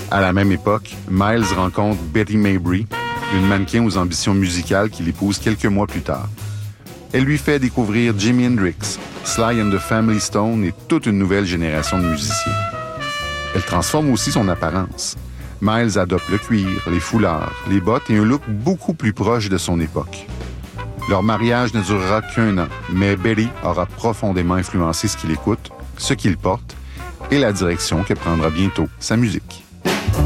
À la même époque, Miles rencontre Betty Mabry, une mannequin aux ambitions musicales qu'il épouse quelques mois plus tard. Elle lui fait découvrir Jimi Hendrix, Sly and the Family Stone et toute une nouvelle génération de musiciens. Elle transforme aussi son apparence. Miles adopte le cuir, les foulards, les bottes et un look beaucoup plus proche de son époque. Leur mariage ne durera qu'1 an, mais Betty aura profondément influencé ce qu'il écoute, ce qu'il porte et la direction que prendra bientôt sa musique.